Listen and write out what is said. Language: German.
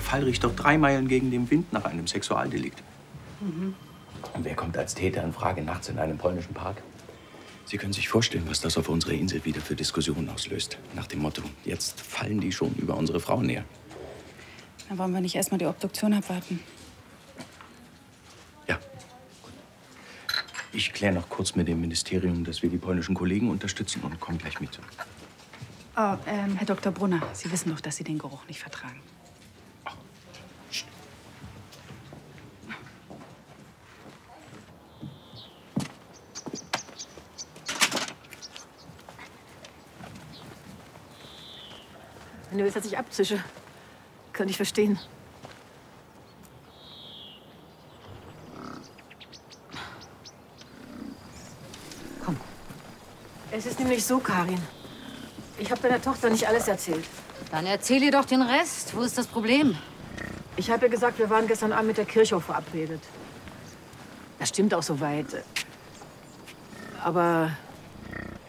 Fallrichter 3 Meilen gegen den Wind nach einem Sexualdelikt. Mhm. Und wer kommt als Täter in Frage nachts in einem polnischen Park? Sie können sich vorstellen, was das auf unserer Insel wieder für Diskussionen auslöst. Nach dem Motto, jetzt fallen die schon über unsere Frauen her. Dann wollen wir nicht erst mal die Obduktion abwarten. Ja. Ich kläre noch kurz mit dem Ministerium, dass wir die polnischen Kollegen unterstützen und komme gleich mit. Oh, Herr Dr. Brunner, Sie wissen doch, dass Sie den Geruch nicht vertragen. Wenn du willst, dass ich abzische, könnte ich verstehen. Komm. Es ist nämlich so, Karin. Ich habe deiner Tochter nicht alles erzählt. Dann erzähl ihr doch den Rest. Wo ist das Problem? Ich habe ihr gesagt, wir waren gestern Abend mit der Kirchhoff verabredet. Das stimmt auch soweit. Aber